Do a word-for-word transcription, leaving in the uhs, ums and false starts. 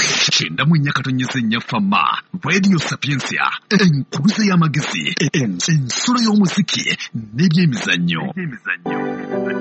Kyenda mu nnya katonnyesa ennyafama Radio Sapiensia enkuluze y'amagezi ensolo y'omuziki n'ebyemizannyo.